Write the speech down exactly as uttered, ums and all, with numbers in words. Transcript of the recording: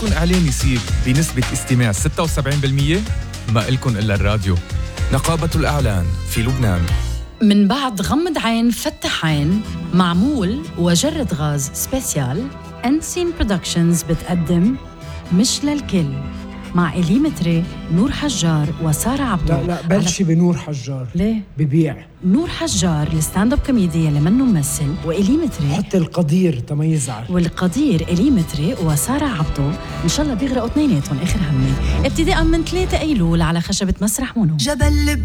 بدكم إعلان يصير بنسبة استماع ستة وسبعين بالمية؟ ما إلكن إلا الراديو. نقابة الإعلان في لبنان. من بعد غمض عين فتح عين معمول وجرد غاز سبيسيال، أنسين برودكشنز بتقدم مش للكل مع إليمتري، نور حجار وسارة عبدو. لا لا بلشي على... بنور حجار. ليه؟ ببيع نور حجار الستاند اب كوميدي اللي منه ممثل، وإليمتري حتى القدير تميزعر، والقدير إليمتري وسارة عبدو إن شاء الله بيغرقوا اثنيناتهم آخر همي ابتداء من ثلاثة أيلول على خشبة مسرح مونو. جبل